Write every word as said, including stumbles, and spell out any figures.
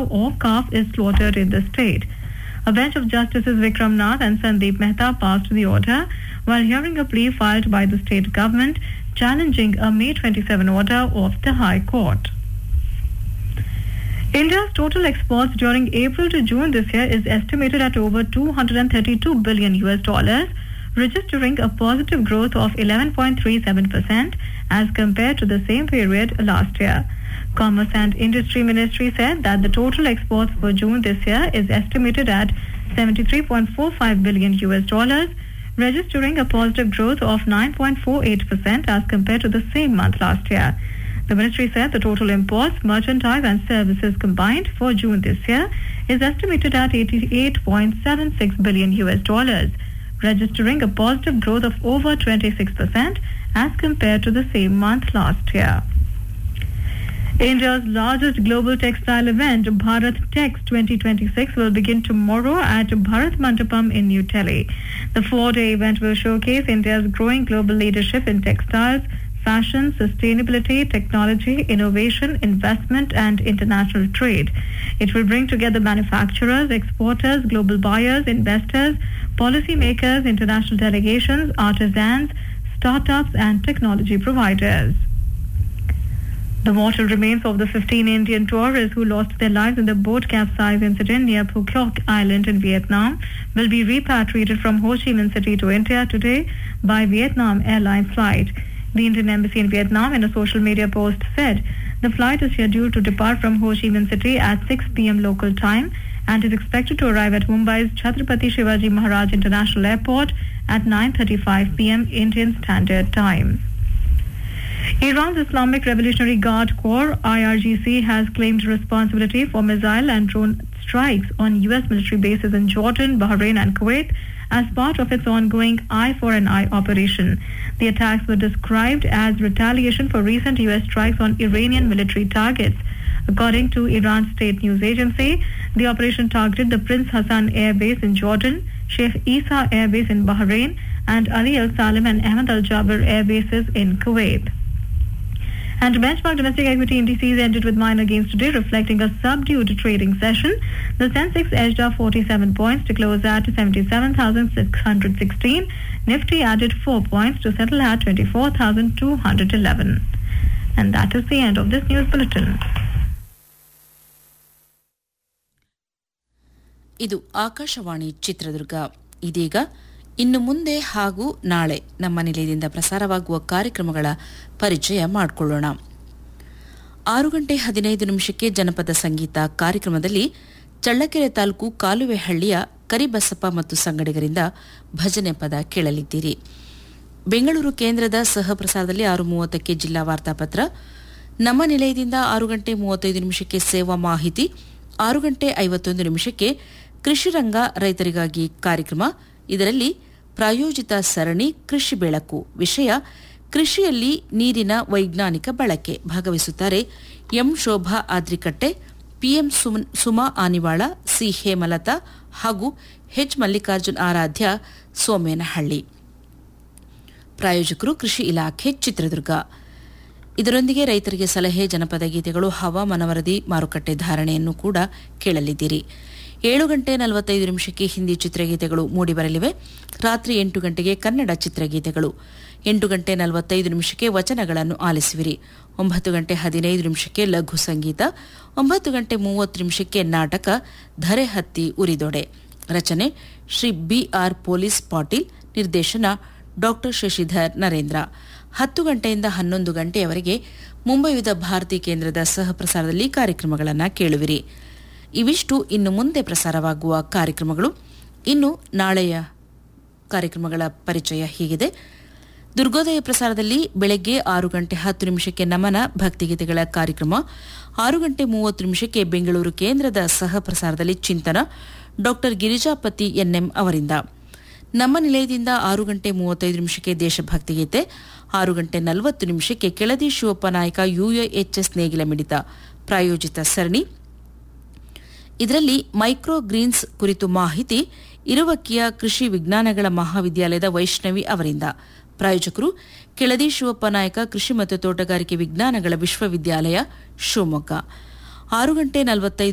cow or calf is slaughtered in the state. A bench of Justices Vikram Nath and Sandeep Mehta passed the order while hearing a plea filed by the state government challenging a May twenty-seventh order of the High Court. India's total exports during April to June this year is estimated at over two hundred thirty-two billion U S dollars, registering a positive growth of eleven point three seven percent as compared to the same period last year. Commerce and Industry Ministry said that the total exports for June this year is estimated at seventy-three point four five billion U S dollars, registering a positive growth of nine point four eight percent as compared to the same month last year. The ministry said the total imports, merchandise and services combined for June this year is estimated at eighty-eight point seven six billion U S dollars, registering a positive growth of over twenty-six percent as compared to the same month last year. India's largest global textile event, Bharat Tex twenty twenty-six, will begin tomorrow at Bharat Mandapam in New Delhi. The four-day event will showcase India's growing global leadership in textiles, fashion, sustainability, technology, innovation, investment, and international trade. It will bring together manufacturers, exporters, global buyers, investors, policymakers, international delegations, artisans, startups, and technology providers. The mortal remains of the fifteen Indian tourists who lost their lives in the boat capsize incident near Phuoc Island in Vietnam will be repatriated from Ho Chi Minh City to India today by Vietnam Airlines flight. The Indian Embassy in Vietnam, in a social media post, said the flight is scheduled to depart from Ho Chi Minh City at six p.m. local time and is expected to arrive at Mumbai's Chhatrapati Shivaji Maharaj International Airport at nine thirty-five p.m. Indian Standard Time. Iran's Islamic Revolutionary Guard Corps, I R G C, has claimed responsibility for missile and drone strikes on U S military bases in Jordan, Bahrain and Kuwait as part of its ongoing Eye for an Eye operation. The attacks were described as retaliation for recent U S strikes on Iranian military targets. According to Iran's state news agency, the operation targeted the Prince Hassan Air Base in Jordan, Sheikh Isa Air Base in Bahrain, and Ali Al Salim and Ahmed Al Jaber air bases in Kuwait. And benchmark domestic equity indices ended with minor gains today, reflecting a subdued trading session. The Sensex edged up forty-seven points to close at seventy-seven thousand six hundred sixteen. Nifty added four points to settle at twenty-four thousand two hundred eleven. And that is the end of this news bulletin. ಇದು ಆಕಾಶವಾಣಿ ಚಿತ್ರದುರ್ಗ. ಇದೀಗ ಇನ್ನು ಮುಂದೆ ಹಾಗೂ ನಾಳೆ ನಮ್ಮ ನಿಲಯದಿಂದ ಪ್ರಸಾರವಾಗುವ ಕಾರ್ಯಕ್ರಮಗಳ ಪರಿಚಯ ಮಾಡಿಕೊಳ್ಳೋಣ. ಆರು ಗಂಟೆ ಹದಿನೈದು ನಿಮಿಷಕ್ಕೆ ಜನಪದ ಸಂಗೀತ ಕಾರ್ಯಕ್ರಮದಲ್ಲಿ ಚಳ್ಳಕೆರೆ ತಾಲೂಕು ಕಾಲುವೆಹಳ್ಳಿಯ ಕರಿಬಸಪ್ಪ ಮತ್ತು ಸಂಗಡಿಗರಿಂದ ಭಜನೆ ಪದ ಕೇಳಲಿದ್ದೀರಿ. ಬೆಂಗಳೂರು ಕೇಂದ್ರದ ಸಹ ಪ್ರಸಾರದಲ್ಲಿ ಆರು ಮೂವತ್ತಕ್ಕೆ ಜಿಲ್ಲಾ ವಾರ್ತಾಪತ್ರ. ನಮ್ಮ ನಿಲಯದಿಂದ ಆರು ಗಂಟೆ ಮೂವತ್ತೈದು ನಿಮಿಷಕ್ಕೆ ಸೇವಾ ಮಾಹಿತಿ, ಆರು ಗಂಟೆ ಐವತ್ತೊಂದು ನಿಮಿಷಕ್ಕೆ ಕೃಷಿರಂಗ ರೈತರಿಗಾಗಿ ಕಾರ್ಯಕ್ರಮ. ಇದರಲ್ಲಿ ಪ್ರಾಯೋಜಿತ ಸರಣಿ ಕೃಷಿ ಬೆಳಕು, ವಿಷಯ ಕೃಷಿಯಲ್ಲಿ ನೀರಿನ ವೈಜ್ಞಾನಿಕ ಬಳಕೆ. ಭಾಗವಹಿಸುತ್ತಾರೆ M Shobha Adrikatte, PM Suma Anivala, C Hemalatha ಹಾಗೂ ಎಚ್ ಮಲ್ಲಿಕಾರ್ಜುನ್ ಆರಾಧ್ಯ ಸೋಮೇನಹಳ್ಳಿ. ಪ್ರಾಯೋಜಕರು ಕೃಷಿ ಇಲಾಖೆ ಚಿತ್ರದುರ್ಗ. ಇದರೊಂದಿಗೆ ರೈತರಿಗೆ ಸಲಹೆ, ಜನಪದ ಗೀತೆಗಳು, ಹವಾಮಾನ ವರದಿ, ಮಾರುಕಟ್ಟೆ ಧಾರಣೆಯನ್ನು ಕೂಡ ಕೇಳಲಿದ್ದೀರಿ. ಏಳು ಗಂಟೆ ನಲವತ್ತೈದು ನಿಮಿಷಕ್ಕೆ ಹಿಂದಿ ಚಿತ್ರಗೀತೆಗಳು ಮೂಡಿಬರಲಿವೆ. ರಾತ್ರಿ ಎಂಟು ಗಂಟೆಗೆ ಕನ್ನಡ ಚಿತ್ರಗೀತೆಗಳು. ಎಂಟು ಗಂಟೆ ನಲವತ್ತೈದು ನಿಮಿಷಕ್ಕೆ ವಚನಗಳನ್ನು ಆಲಿಸುವಿರಿ. ಒಂಬತ್ತು ಗಂಟೆ ಹದಿನೈದು ನಿಮಿಷಕ್ಕೆ ಲಘು ಸಂಗೀತ. ಒಂಬತ್ತು ಗಂಟೆ ಮೂವತ್ತು ನಿಮಿಷಕ್ಕೆ ನಾಟಕ ಧರೆ ಹತ್ತಿ ಉರಿದೊಡೆ. ರಚನೆ ಶ್ರೀ ಬಿಆರ್ ಪೊಲೀಸ್ ಪಾಟೀಲ್, ನಿರ್ದೇಶನ ಡಾಕ್ಟರ್ ಶಶಿಧರ್ ನರೇಂದ್ರ. ಹತ್ತು ಗಂಟೆಯಿಂದ ಹನ್ನೊಂದು ಗಂಟೆಯವರೆಗೆ ಮುಂಬೈ ವಿವಿಧ ಭಾರತಿ ಕೇಂದ್ರದ ಸಹ ಪ್ರಸಾರದಲ್ಲಿ ಕಾರ್ಯಕ್ರಮಗಳನ್ನು ಕೇಳುವಿರಿ. ಇವಿಷ್ಟು ಇನ್ನು ಮುಂದೆ ಪ್ರಸಾರವಾಗುವ ಕಾರ್ಯಕ್ರಮಗಳು. ಇನ್ನು ನಾಳೆಯ ಕಾರ್ಯಕ್ರಮಗಳ ಪರಿಚಯ ಹೀಗಿದೆ. ದುರ್ಗೋದಯ ಪ್ರಸಾರದಲ್ಲಿ ಬೆಳಗ್ಗೆ ಆರು ಗಂಟೆ ಹತ್ತು ನಿಮಿಷಕ್ಕೆ ನಮನ ಭಕ್ತಿಗೀತೆಗಳ ಕಾರ್ಯಕ್ರಮ. ಆರು ಗಂಟೆ ಮೂವತ್ತು ನಿಮಿಷಕ್ಕೆ ಬೆಂಗಳೂರು ಕೇಂದ್ರದ ಸಹ ಪ್ರಸಾರದಲ್ಲಿ ಚಿಂತನ ಡಾಕ್ಟರ್ ಗಿರಿಜಾಪತಿ ಎನ್ಎಂ ಅವರಿಂದ. ನಮ್ಮ ನಿಲಯದಿಂದ ಆರು ಗಂಟೆ ಮೂವತ್ತೈದು ನಿಮಿಷಕ್ಕೆ ದೇಶಭಕ್ತಿ ಗೀತೆ. ಆರು ಗಂಟೆ ನಲವತ್ತು ನಿಮಿಷಕ್ಕೆ ಕೆಳದಿ ಶಿವಪ್ಪ ನಾಯಕ ಯುಎಎಚ್ಎಸ್ ನೇಗಿಲ ಮಿಡಿತ ಪ್ರಾಯೋಜಿತ ಸರಣಿ. ಇದರಲ್ಲಿ ಮೈಕ್ರೋ ಗ್ರೀನ್ಸ್ ಕುರಿತು ಮಾಹಿತಿ ಇರುವಕ್ಕಿಯ ಕೃಷಿ ವಿಜ್ಞಾನಗಳ ಮಹಾವಿದ್ಯಾಲಯದ ವೈಷ್ಣವಿ ಅವರಿಂದ. ಪ್ರಾಯೋಜಕರು ಕೆಳದಿ ಶಿವಪ್ಪ ನಾಯಕ ಕೃಷಿ ಮತ್ತು ತೋಟಗಾರಿಕೆ ವಿಜ್ಞಾನಗಳ ವಿಶ್ವವಿದ್ಯಾಲಯ, ಶಿವಮೊಗ್ಗ. ಆರು ಗಂಟೆ ನಲವತ್ತೈದು